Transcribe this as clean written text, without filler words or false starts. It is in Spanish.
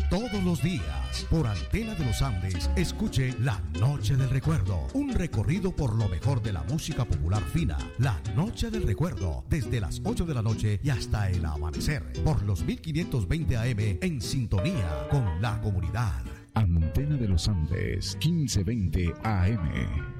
Todos los días, por Antena de los Andes, escuche La Noche del Recuerdo, un recorrido por lo mejor de la música popular fina. La Noche del Recuerdo, desde las 8 de la noche y hasta el amanecer, por los 1520 AM, en sintonía con la comunidad. Antena de los Andes, 1520 AM.